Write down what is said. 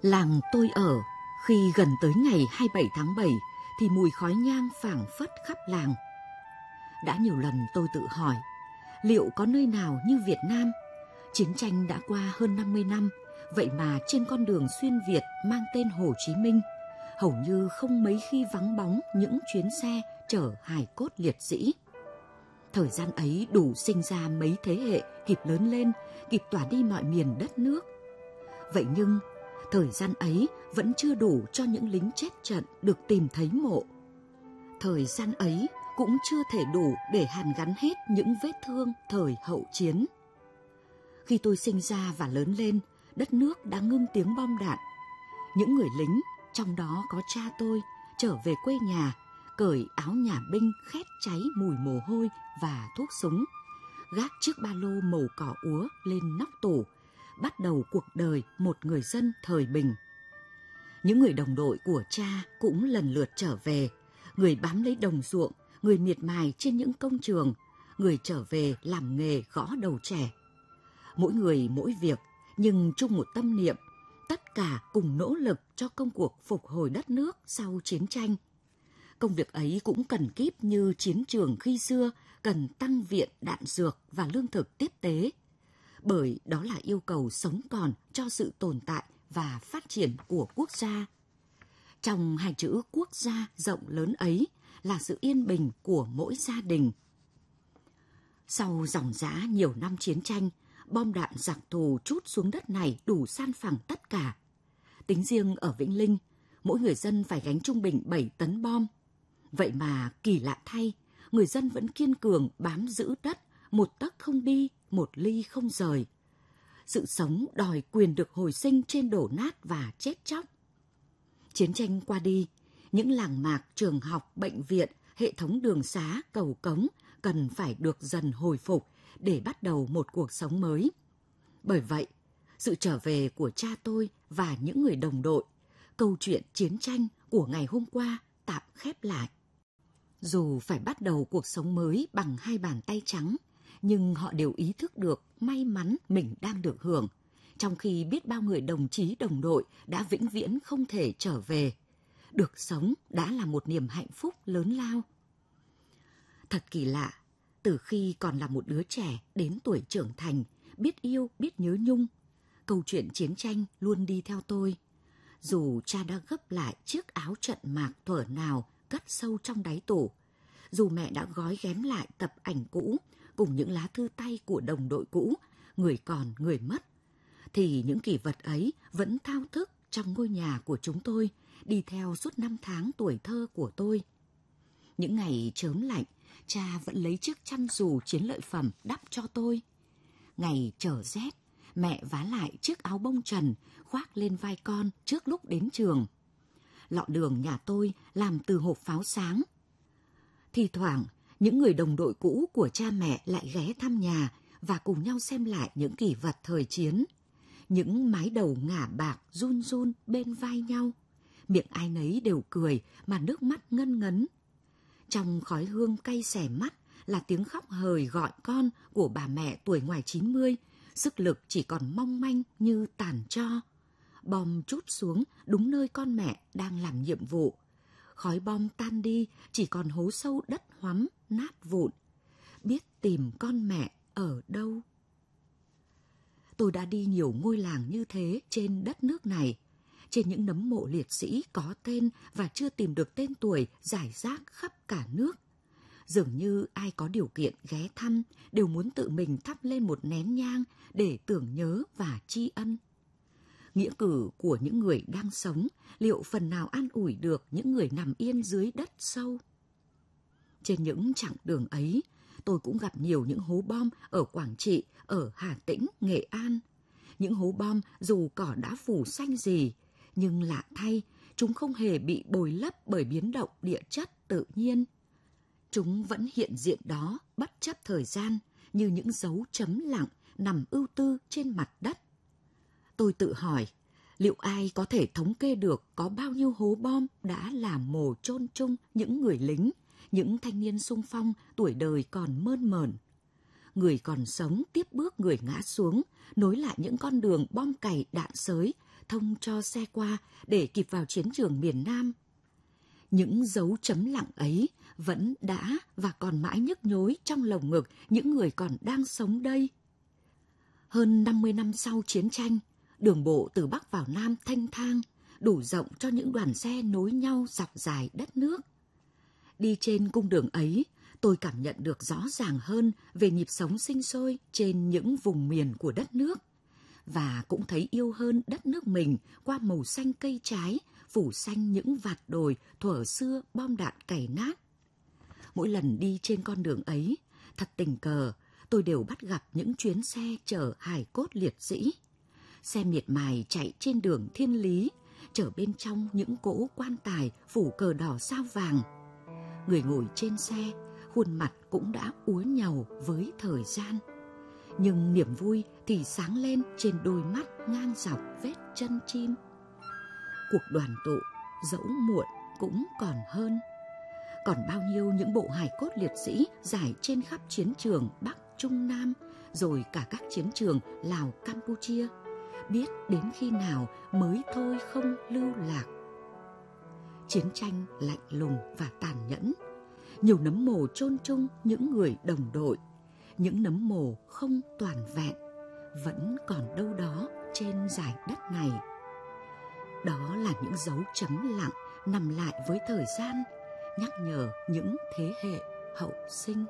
Làng tôi ở, khi gần tới ngày 27 tháng 7 thì mùi khói nhang phảng phất khắp làng. Đã nhiều lần tôi tự hỏi, liệu có nơi nào như Việt Nam? Chiến tranh đã qua hơn 50 năm, vậy mà trên con đường xuyên Việt mang tên Hồ Chí Minh, hầu như không mấy khi vắng bóng những chuyến xe chở hài cốt liệt sĩ. Thời gian ấy đủ sinh ra mấy thế hệ kịp lớn lên, kịp tỏa đi mọi miền đất nước. Vậy nhưng, thời gian ấy vẫn chưa đủ cho những lính chết trận được tìm thấy mộ. Thời gian ấy cũng chưa thể đủ để hàn gắn hết những vết thương thời hậu chiến. Khi tôi sinh ra và lớn lên, đất nước đã ngưng tiếng bom đạn. Những người lính, trong đó có cha tôi, trở về quê nhà, cởi áo nhà binh khét cháy mùi mồ hôi và thuốc súng, gác chiếc ba lô màu cỏ úa lên nóc tủ, bắt đầu cuộc đời một người dân thời bình. Những người đồng đội của cha cũng lần lượt trở về, người bám lấy đồng ruộng, người miệt mài trên những công trường, người trở về làm nghề gõ đầu trẻ. Mỗi người mỗi việc, nhưng chung một tâm niệm, tất cả cùng nỗ lực cho công cuộc phục hồi đất nước sau chiến tranh. Công việc ấy cũng cần kíp như chiến trường khi xưa, cần tăng viện đạn dược và lương thực tiếp tế, bởi đó là yêu cầu sống còn cho sự tồn tại và phát triển của quốc gia. Trong hai chữ quốc gia rộng lớn ấy là sự yên bình của mỗi gia đình. Sau dòng dã nhiều năm chiến tranh, bom đạn giặc thù trút xuống đất này đủ san phẳng tất cả. Tính riêng ở Vĩnh Linh, mỗi người dân phải gánh trung bình 7 tấn bom. Vậy mà kỳ lạ thay, người dân vẫn kiên cường bám giữ đất, một tấc không đi, một ly không rời. Sự sống đòi quyền được hồi sinh trên đổ nát và chết chóc. Chiến tranh qua đi, những làng mạc, trường học, bệnh viện, hệ thống đường xá, cầu cống cần phải được dần hồi phục để bắt đầu một cuộc sống mới. Bởi vậy, sự trở về của cha tôi và những người đồng đội, câu chuyện chiến tranh của ngày hôm qua tạm khép lại. Dù phải bắt đầu cuộc sống mới bằng hai bàn tay trắng, nhưng họ đều ý thức được may mắn mình đang được hưởng, trong khi biết bao người đồng chí đồng đội đã vĩnh viễn không thể trở về. Được sống đã là một niềm hạnh phúc lớn lao. Thật kỳ lạ, từ khi còn là một đứa trẻ đến tuổi trưởng thành, biết yêu, biết nhớ nhung, câu chuyện chiến tranh luôn đi theo tôi. Dù cha đã gấp lại chiếc áo trận mạc thuở nào cất sâu trong đáy tủ, dù mẹ đã gói ghém lại tập ảnh cũ cùng những lá thư tay của đồng đội cũ, người còn người mất, thì những kỷ vật ấy vẫn thao thức trong ngôi nhà của chúng tôi, đi theo suốt 5 tháng tuổi thơ của tôi. Những ngày chớm lạnh, cha vẫn lấy chiếc chăn dù chiến lợi phẩm đắp cho tôi. Ngày trở rét, mẹ vá lại chiếc áo bông trần khoác lên vai con trước lúc đến trường. Lọ đường nhà tôi làm từ hộp pháo sáng. Thì thoảng, những người đồng đội cũ của cha mẹ lại ghé thăm nhà và cùng nhau xem lại những kỷ vật thời chiến. Những mái đầu ngả bạc run run bên vai nhau. Miệng ai nấy đều cười mà nước mắt ngân ngấn. Trong khói hương cay xẻ mắt là tiếng khóc hời gọi con của bà mẹ tuổi ngoài 90, sức lực chỉ còn mong manh như tàn tro. Bom trút xuống đúng nơi con mẹ đang làm nhiệm vụ. Khói bom tan đi, chỉ còn hố sâu đất hoắm, nát vụn. Biết tìm con mẹ ở đâu? Tôi đã đi nhiều ngôi làng như thế trên đất nước này. Trên những nấm mộ liệt sĩ có tên và chưa tìm được tên tuổi rải rác khắp cả nước. Dường như ai có điều kiện ghé thăm đều muốn tự mình thắp lên một nén nhang để tưởng nhớ và tri ân. Nghĩa cử của những người đang sống liệu phần nào an ủi được những người nằm yên dưới đất sâu? Trên những chặng đường ấy, tôi cũng gặp nhiều những hố bom ở Quảng Trị, ở Hà Tĩnh, Nghệ An. Những hố bom dù cỏ đã phủ xanh gì, nhưng lạ thay, chúng không hề bị bồi lấp bởi biến động địa chất tự nhiên. Chúng vẫn hiện diện đó bất chấp thời gian, như những dấu chấm lặng nằm ưu tư trên mặt đất. Tôi tự hỏi, liệu ai có thể thống kê được có bao nhiêu hố bom đã làm mồ chôn chung những người lính, những thanh niên xung phong tuổi đời còn mơn mởn. Người còn sống tiếp bước người ngã xuống, nối lại những con đường bom cày đạn xới, thông cho xe qua để kịp vào chiến trường miền Nam. Những dấu chấm lặng ấy vẫn đã và còn mãi nhức nhối trong lồng ngực những người còn đang sống đây. Hơn 50 năm sau chiến tranh, đường bộ từ Bắc vào Nam thanh thang, đủ rộng cho những đoàn xe nối nhau dọc dài đất nước. Đi trên cung đường ấy, tôi cảm nhận được rõ ràng hơn về nhịp sống sinh sôi trên những vùng miền của đất nước, và cũng thấy yêu hơn đất nước mình qua màu xanh cây trái, phủ xanh những vạt đồi thuở xưa bom đạn cày nát. Mỗi lần đi trên con đường ấy, thật tình cờ, tôi đều bắt gặp những chuyến xe chở hài cốt liệt sĩ. Xe miệt mài chạy trên đường Thiên Lý, chở bên trong những cỗ quan tài phủ cờ đỏ sao vàng. Người ngồi trên xe, khuôn mặt cũng đã úa nhàu với thời gian. Nhưng niềm vui thì sáng lên trên đôi mắt ngang dọc vết chân chim. Cuộc đoàn tụ dẫu muộn cũng còn hơn. Còn bao nhiêu những bộ hài cốt liệt sĩ rải trên khắp chiến trường Bắc Trung Nam, rồi cả các chiến trường Lào Campuchia, biết đến khi nào mới thôi không lưu lạc. Chiến tranh lạnh lùng và tàn nhẫn, nhiều nấm mồ chôn chung những người đồng đội, những nấm mồ không toàn vẹn vẫn còn đâu đó trên dải đất này. Đó là những dấu chấm lặng nằm lại với thời gian, nhắc nhở những thế hệ hậu sinh.